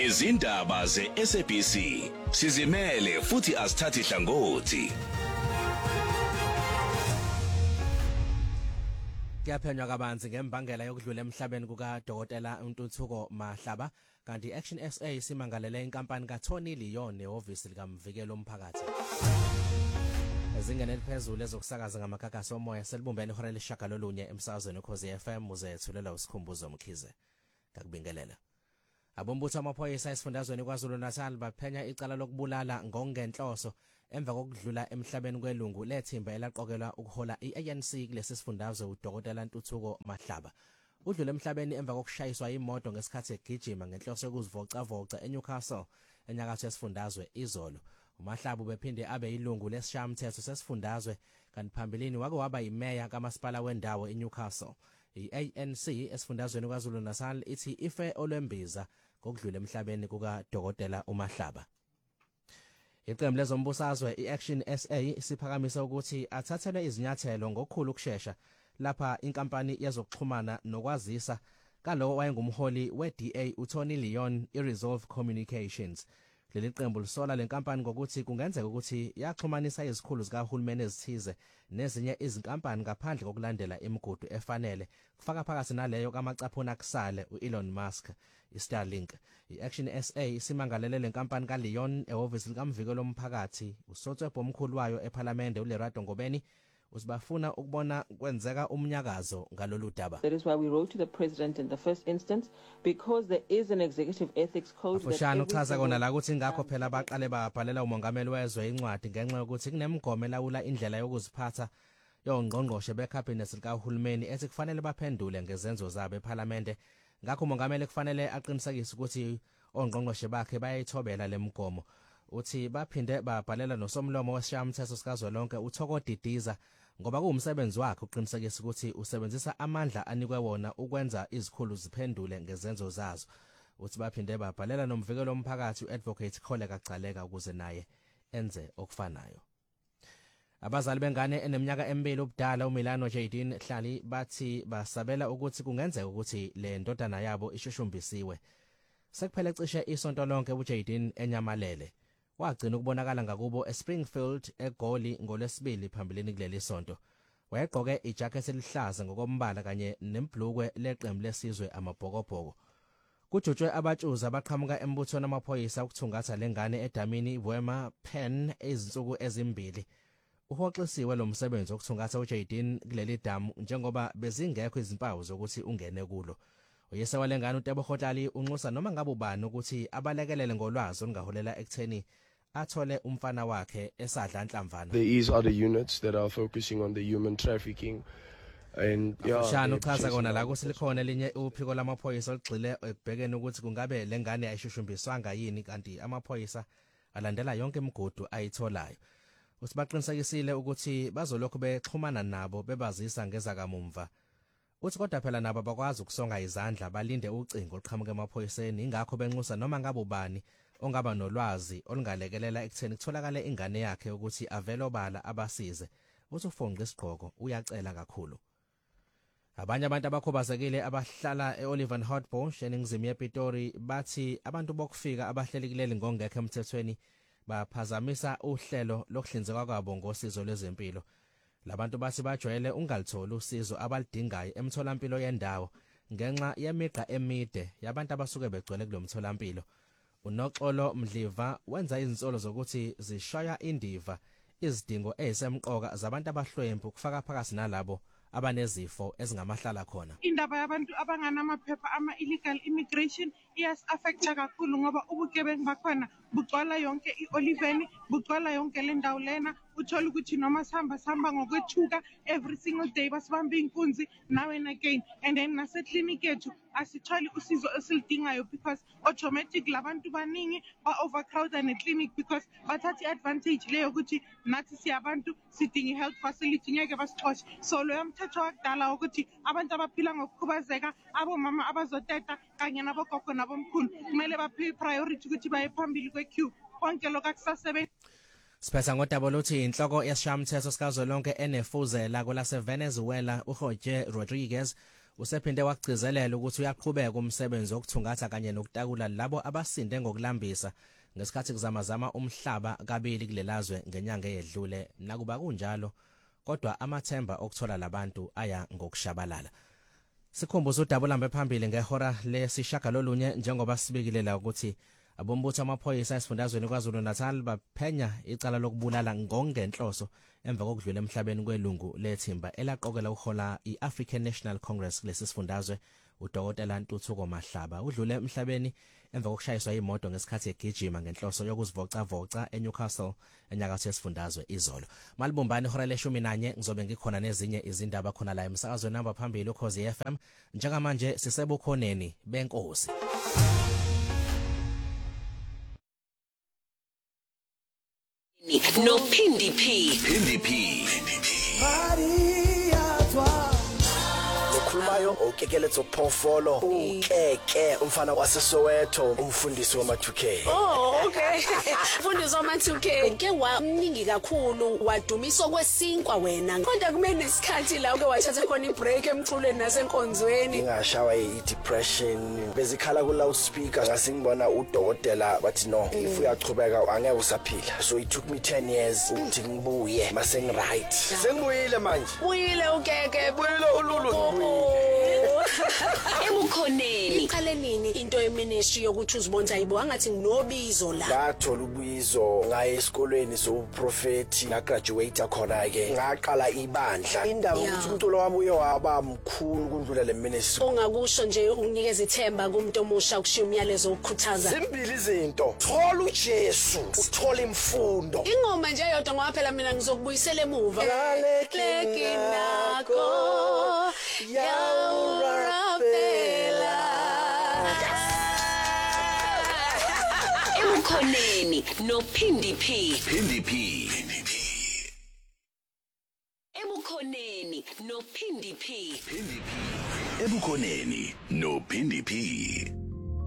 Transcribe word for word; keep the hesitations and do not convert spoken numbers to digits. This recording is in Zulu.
izindaba ze-S A B C sizimele futhi asithathi hlangothi. Kuyaphenywa kabanzi ngembangela yokudlula emhlabeni kuka Dokotela Ntuthuko Mahlaba kanti Action S A simangalele inkampani kaTony Leon ehhovisi likamvikelo omphakathi. Ezingene eliphezulu ezokusakaza ngamakakasi omoya selibumbene ihora leshagalolunye emsakazweni ukhozi F M uzethulela usikhumbuzo Mkhize. Ngakubingelela. Abombutho amaphoyisa esifundazweni kwaZulu Natal baphenya icala lokubulala ngokungenhloso emva kokudlula emhlabeni kwelungu lethimba elaqokelwa ukuhola i-A N C kulesi sifundazwe uDokotela Ntuthuko Mahlaba. Udlule emhlabeni emva kokushayiswa imoto ngesikhathi egijima ngenhloso yokuzivocavoca eNewcastle enyakatho yesifundazwe izolo. uMahlaba bephinde abe yilungu lesishayamithetho sesifundazwe kanti phambilini wake waba yimeya kamasipala wendawo eNewcastle. I-A N C esifundazweni kwaZulu Natal ithi ife olwembiza kokudlula emhlabeni kuka Dokotela uMahlaba. Iqembu lezombusazwe i-Action S A siphakamisa ukuthi athathelwe izinyathelo ngokukhulu ukusheshsha lapha inkampani yezokuxhumana nokwazisa kalowo wayengumholi we-D A uTony Leon iResolve Communications. Leli qembu lisola lenkampani ngokuthi kungenzeka ukuthi yaxhumanisa izikhulu zikahulumeni ezithize nezinye izinkampani ngaphandle kokulandela imigudu efanele kufaka phakathi naleyo kamacaphuna kusale uElon Musk iStarlink. I-Action S A simangalele lenkampani kaLeon ehhovisi likamvikelo omphakathi usotswebhu omkhulu wayo eParliament uLerato Ngobeni usibafuna ukubona kwenzeka umnyakazo ngalolu daba. That is why we wrote to the president in the first instance because there is an executive ethics code that Fushano uchaza kona la ukuthi ngakho phela baqale babhalela umongameli wezwe incwadi ngenxa yokuthi kunemgomo elawula indlela yokuziphatha yongqongqoshe becabinet likahulumeni ethi kufanele baphendule ngezenzo zabo eParliament. Ngakho umongameli kufanele aqinisekise ukuthi ongqongqoshe bakhe bayayithobela lemgomo. Uthi baphinde babhalela nosomlomo wesishayamithetho sikazwelonke uThoko Didiza ngoba kuwumsebenzi wakhe uqinisekisa ukuthi usebenzisa amandla anikwe wona ukwenza izikhulu ziphendule ngezenzo zazo. Uthi baphinde babhalela nomvikelo omphakathi uAdvocate Kholeka Gcaleka ukuze naye enze okufanayo. Abazali bengane eneminyaka emibili ubudala uMilano Jadine Hlali bathi basabela ukuthi kungenzeka ukuthi le ndodana yabo ishushumbisiwe. Sekuphele cishe isonto lonke uJadine enyamalele. Wagcina ukubonakala ngakubo eSpringfield eGoli ngolesibili phambilini kuleli sonto. Wayegqoke ijacket elihlaza ngokombala kanye nemblukwe leqembu lesizwe amabhokobhoko. Kujutshwe abatshuza abaqhamuka embuthweni amaphoyisa ukuthungatha lengane edamini Wema Pen ezinsuku ezimbili. Uhoxisiwe lo msebenzi wokuthungatha uJadine kuleli damu njengoba bezingekho izimpawu zokuthi ungene kulo. Uyise walengane uTebo Khotlali unxusa noma ngabe ubani ukuthi abalekelele ngolwazi ongaholela ekutheni athole umfana wakhe esadla anhlamvana. There is other units that are focusing on the human trafficking and yeah. Ushano uchaza kona la ukuthi likhona elinye uphiko lamaphoyisa oligxile ekubhekeni ukuthi kungabe lengane ayishushumbiswanga yini kanti amaphoyisa alandela yonke imigudu ayitholayo. Uthi baqinisekisile ukuthi bazolokhu bexhumana nabo bebazisa ngezakamumva. Uthi kodwa phela nabo bakwazi ukusonga izandla balinde ucingo liqhamuke emaphoyiseni ingakho benxusa noma ngabe ubani ongaba nolwazi olungalekelela ekutheni kutholakale ingane yakhe ukuthi avele obala abasize. Uthi ufonqa isigqoko uyacela kakhulu. Abanye abantu abakhubazekile abahlala eOliver Hotbush eningizimu yePitori bathi abantu bokufika abahleli kuleli ngongekho emthethweni baphazamisa uhlelo lokuhlinzeka kwabo ngosizo lwezempilo. Labantu bathi bajwayele ungalitholi usizo abalidingayo emtholampilo yendawo ngenxa yemiqa emide yabantu abasuke begcwele kulomtholampilo. uNoxolo Mdliva wenza izinsolo zokuthi zishaya indiva izidingo ezisemqoka zabantu abahlwempu kufaka phakathi nalabo abanezifo ezingamahlala khona. Indaba yabantu abanganamaphepha ama illegal immigration iyas affecta kakhulu ngoba ubugebengu bakhona bugcwala yonke iOliveni bugcwala yonke le ndawo lena. Uthola ukuthi noma sihamba sihamba ngokwethuka every single day basibamba inkunzi now and again and then nase clinic yethu asitholi usizo esilidingayo because automatic labantu baningi ba overcrowd ne clinic because bathatha advantage leyo ukuthi nathi siyabantu sidinga health facility ngeke basixoshe. So lo yamthetho wakudala ukuthi abantu abaphila ngokukhubazeka abomama abazoteta kanye nabogogo nabomkhulu kumele baphe priority ukuthi baye phambili kwe queue konke lokakusasebenza. Siphetha ngodaba lokuthi inhloko yesishayamithetho sikazwelonke enefuzela kwelase Venezuela uJorge Rodriguez usephinde wagcizelela ukuthi uyaqhubeka umsebenzi wokuthungatha kanye nokutakula labo abasinde ngokulambisa ngesikhathi kuzamazama umhlaba kabili kulelazwe ngenyanga eyedlule. Nakuba kunjalo kodwa amathemba okuthola labantu aya ngokushabalala. Sikhumbuza udabulambe phambili ngehora lesishagalolunye njengoba sibikile la ukuthi abombutho amaphoyisa esifundazweni kwaZulu Natal baphenya icala lokubulala ngongenhloso emva kokudlula emhlabeni kwelungu lethimba elaqokela uhola iAfrican National Congress kulesi sifundazwe uDokotela Ntuthuko Mahlaba. Udlule emhlabeni emva kokushayiswa imoto ngesikhathi egijima ngenhloso yokuzivocavoca eNewcastle enyakatho yesifundazwe izolo. Malibumbani ihora leshumi nanye ngizobe ngikhona nezinye izindaba khona la emsakazweni namba phambili uKhozi F M. Njengamanje sisebukhoneni benkosi. No Phindi P. Phindi P. Khulumayo ukekeletso phofolo ukeke umfana waseSoweto umfundisi wama two K. Oh okay. Umfundisi wama two K ke wamningi kakhulu wadumiso kwesinkwa wena. Kodwa kumele isikhathi la uke wathatha khona ibreak emculweni nasenkonzweni. Ngingashawa i-depression bezikhala ku loudspeaker ngasingibona udokotela bathi no if uyachubeka angeke usaphila. So it took me ten years ukuthi ngibuye mase ngi right. Sengibuyile manje. Buyile ukeke buyile ululu. Ebukhoneni iqale nini into yeministry yokuthi uzibonza yibo angathi nginobizo la ngathola ubizo ngaye esikolweni soprofeti na graduate khona ke ngaqala ibandla indaba ukuthi umculo wami uye waba mkhulu kundlula le ministry ongakusho nje ukunikeza ithemba kumuntu omusha ukushiya umyalezo wokukhuthaza zimbili izinto thola uJesu uthola imfundo ingoma nje yodwa ngoba phela mina ngizokubuyisela emuva leki nako Yaurapela Ebukhoneni no Phindi P. Phindi P. Ebukhoneni no Phindi P. Phindi P. Ebukhoneni no Phindi P.